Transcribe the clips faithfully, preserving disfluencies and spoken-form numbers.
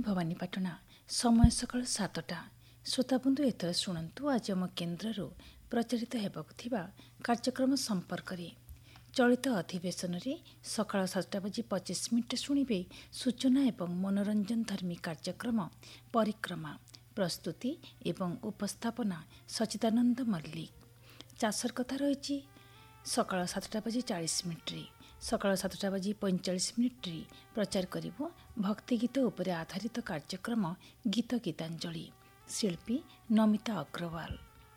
ଭବାନୀପାଟଣା ସମୟ ସକାଳ ସାତଟା। ଶ୍ରୋତାବନ୍ଧୁ ଏଥର ଶୁଣନ୍ତୁ ଆଜି ଆମ କେନ୍ଦ୍ରରୁ ପ୍ରଚାରିତ ହେବାକୁ ଥିବା କାର୍ଯ୍ୟକ୍ରମ ସମ୍ପର୍କରେ। ଚଳିତ ଅଧିବେଶନରେ ସକାଳ ସାତଟା ବାଜି ପଚିଶ ମିନିଟ୍ ଶୁଣିବେ ସୂଚନା ଏବଂ ମନୋରଞ୍ଜନ ଧର୍ମୀ କାର୍ଯ୍ୟକ୍ରମ ପରିକ୍ରମା। ପ୍ରସ୍ତୁତି ଏବଂ ଉପସ୍ଥାପନା ସଚିଦାନନ୍ଦ ମଲ୍ଲିକ। ଚାଷର କଥା ରହିଛି ସକାଳ ସାତଟା ବାଜି ଚାଳିଶ ମିନିଟ୍ରେ। ସକାଳ ସାତଟା ବାଜି ପଇଁଚାଳିଶ ମିନିଟ୍ରେ ପ୍ରଚାର କରିବ ଭକ୍ତିଗୀତ ଉପରେ ଆଧାରିତ କାର୍ଯ୍ୟକ୍ରମ ଗୀତ ଗୀତାଞ୍ଜଳି। ଶିଳ୍ପୀ ନମିତା ଅଗ୍ରୱାଲ।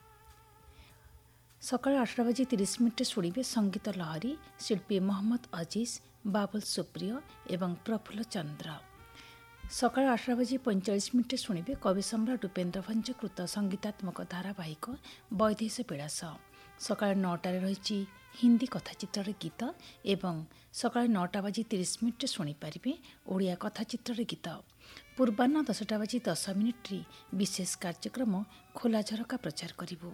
ସକାଳ ଆଠଟା ବାଜି ତିରିଶ ମିନିଟ୍ରେ ଶୁଣିବେ ସଙ୍ଗୀତ ଲହରୀ। ଶିଳ୍ପୀ ମହମ୍ମଦ ଅଜିଜ, ବାବୁଲ ସୁପ୍ରିୟ ଏବଂ ପ୍ରଫୁଲ୍ଲ ଚନ୍ଦ୍ର। ସକାଳ ଆଠଟା ବାଜି ପଇଁଚାଳିଶ ମିନିଟ୍ରେ ଶୁଣିବେ କବି ସମ୍ରାଟ ଉପେନ୍ଦ୍ର ଭଞ୍ଜ କୃତ ସଙ୍ଗୀତାତ୍ମକ ଧାରାବାହିକ ବୈଦେଶ ବିଳାସ। ସକାଳ ନଅଟାରେ ରହିଛି ହିନ୍ଦୀ କଥାଚିତ୍ରର ଗୀତ ଏବଂ ସକାଳ ନଅଟା ବାଜି ତିରିଶ ମିନିଟ୍ରେ ଶୁଣିପାରିବେ ଓଡ଼ିଆ କଥାଚିତ୍ରର ଗୀତ। ପୂର୍ବାହ୍ନ ଦଶଟା ବାଜି ଦଶ ମିନିଟ୍ରେ ବିଶେଷ କାର୍ଯ୍ୟକ୍ରମ ଖୋଲା ଝରକା ପ୍ରଚାର କରିବୁ।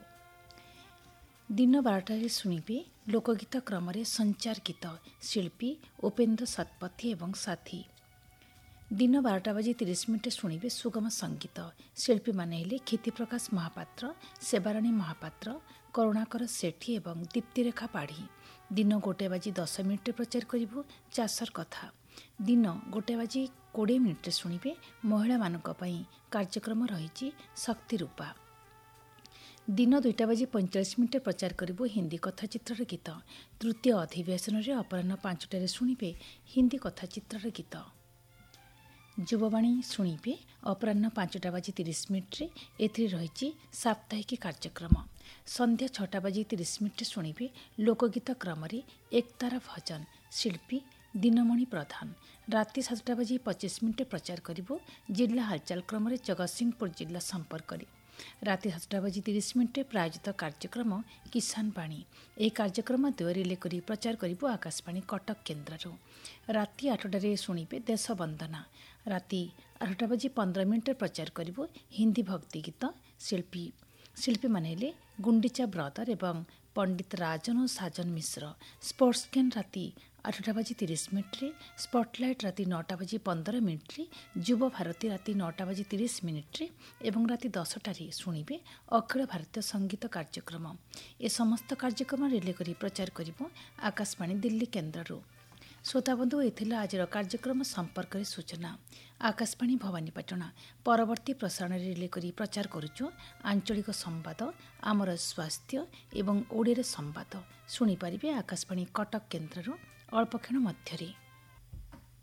ଦିନ ବାରଟାରେ ଶୁଣିବେ ଲୋକଗୀତ କ୍ରମରେ ସଞ୍ଚାର ଗୀତ। ଶିଳ୍ପୀ ଉପେନ୍ଦ୍ର ଶତପଥୀ ଏବଂ ସାଥୀ। ଦିନ ବାରଟା ବାଜି ତିରିଶ ମିନିଟ୍ରେ ଶୁଣିବେ ସୁଗମ ସଙ୍ଗୀତ। ଶିଳ୍ପୀମାନେ ହେଲେ କ୍ଷିତିପ୍ରକାଶ ମହାପାତ୍ର, ସେବାରାଣୀ ମହାପାତ୍ର, କରୁଣାକର ସେଠୀ ଏବଂ ଦୀପ୍ତିରେଖା ପାଢ଼ୀ। ଦିନ ଗୋଟେ ବାଜି ଦଶ ମିନିଟ୍ରେ ପ୍ରଚାର କରିବୁ ଚାଷର କଥା। ଦିନ ଗୋଟେ ବାଜି କୋଡ଼ିଏ ମିନିଟ୍ରେ ଶୁଣିବେ ମହିଳାମାନଙ୍କ ପାଇଁ କାର୍ଯ୍ୟକ୍ରମ ରହିଛି ଶକ୍ତିରୂପା। ଦିନ ଦୁଇଟା ବାଜି ପଇଁଚାଳିଶ ମିନିଟ୍ରେ ପ୍ରଚାର କରିବୁ ହିନ୍ଦୀ କଥାଚିତ୍ରର ଗୀତ। ତୃତୀୟ ଅଧିବେଶନରେ ଅପରାହ୍ନ ପାଞ୍ଚଟାରେ ଶୁଣିବେ ହିନ୍ଦୀ କଥାଚିତ୍ରର ଗୀତ। ଯୁବବାଣୀ ଶୁଣିବେ ଅପରାହ୍ନ ପାଞ୍ଚଟା ବାଜି ତିରିଶ ମିନିଟ୍ରେ। ଏଥିରେ ରହିଛି ସାପ୍ତାହିକ କାର୍ଯ୍ୟକ୍ରମ। ସନ୍ଧ୍ୟା ଛଅଟା ବାଜି ତିରିଶ ମିନିଟ୍ରେ ଶୁଣିବେ ଲୋକଗୀତ କ୍ରମରେ ଏକତାରା ଭଜନ। ଶିଳ୍ପୀ ଦିନମଣି ପ୍ରଧାନ। ରାତି ସାତଟା ବାଜି ପଚିଶ ମିନିଟ୍ରେ ପ୍ରଚାର କରିବୁ ଜିଲ୍ଲା ହାଲଚାଲ କ୍ରମରେ ଜଗତସିଂହପୁର ଜିଲ୍ଲା ସମ୍ପର୍କରେ। ରାତି ସାତଟା ବାଜି ତିରିଶ ମିନିଟ୍ରେ ପ୍ରାୟୋଜିତ କାର୍ଯ୍ୟକ୍ରମ କିଷାନ ବାଣୀ। ଏହି କାର୍ଯ୍ୟକ୍ରମ ଦ୍ୱୟ ରିଲେ କରି ପ୍ରଚାର କରିବୁ ଆକାଶବାଣୀ କଟକ କେନ୍ଦ୍ରରୁ। ରାତି ଆଠଟାରେ ଶୁଣିବେ ଦେଶ ବନ୍ଦନା। ରାତି ଆଠଟା ବାଜି ପନ୍ଦର ମିନିଟ୍ରେ ପ୍ରଚାର କରିବୁ ହିନ୍ଦୀ ଭକ୍ତି ଗୀତ। ଶିଳ୍ପୀ ଶିଳ୍ପୀମାନେ ହେଲେ ଗୁଣ୍ଡିଚା ବ୍ରଦର ଏବଂ ପଣ୍ଡିତ ରାଜନ ଓ ସାଜନ ମିଶ୍ର। ସ୍ପୋର୍ଟସ ଗେନ୍ ରାତି ଆଠଟା ବାଜି ତିରିଶ ମିନିଟ୍ରେ। ସ୍ପଟଲାଇଟ୍ ରାତି ନଅଟା ବାଜି ପନ୍ଦର ମିନିଟ୍ରେ। ଯୁବ ଭାରତୀ ରାତି ନଅଟା ବାଜି ତିରିଶ ମିନିଟ୍ରେ ଏବଂ ରାତି ଦଶଟାରେ ଶୁଣିବେ ଅଖିଳ ଭାରତୀୟ ସଙ୍ଗୀତ କାର୍ଯ୍ୟକ୍ରମ। ଏ ସମସ୍ତ କାର୍ଯ୍ୟକ୍ରମ ରିଲେ କରି ପ୍ରଚାର କରିବ ଆକାଶବାଣୀ ଦିଲ୍ଲୀ କେନ୍ଦ୍ରରୁ। ଶ୍ରୋତାବନ୍ଧୁ ଏ ଥିଲା ଆଜିର କାର୍ଯ୍ୟକ୍ରମ ସମ୍ପର୍କରେ ସୂଚନା। ଆକାଶବାଣୀ ଭବାନୀପାଟଣା ପରବର୍ତ୍ତୀ ପ୍ରସାରଣରେ ରିଲେ କରି ପ୍ରଚାର କରୁଛୁ ଆଞ୍ଚଳିକ ସମ୍ବାଦ, ଆମର ସ୍ୱାସ୍ଥ୍ୟ ଏବଂ ଓଡ଼ିଆରେ ସମ୍ବାଦ। ଶୁଣିପାରିବେ ଆକାଶବାଣୀ କଟକ କେନ୍ଦ୍ରରୁ ଅଳ୍ପକ୍ଷଣ ମଧ୍ୟରେ।